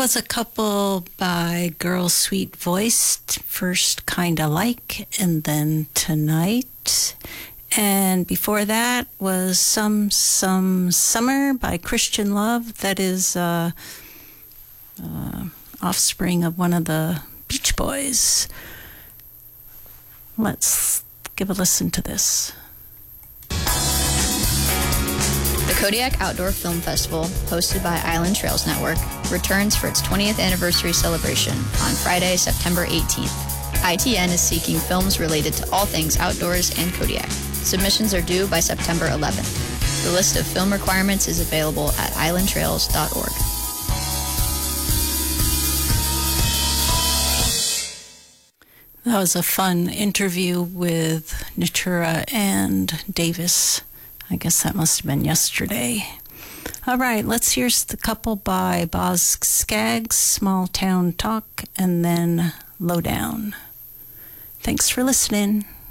was a couple by Girl Sweet Voiced, First Kinda Like, and then Tonight. And before that was Some Summer by Christian Love. That is offspring of one of the Beach Boys. Let's give a listen to this. The Kodiak Outdoor Film Festival, hosted by Island Trails Network, returns for its 20th anniversary celebration on Friday, September 18th. ITN is seeking films related to all things outdoors and Kodiak. Submissions are due by September 11th. The list of film requirements is available at islandtrails.org. That was a fun interview with Natura and Davis. I guess that must have been yesterday. All right, let's hear the couple by Boz Scaggs, Small Town Talk, and then Lowdown. Thanks for listening.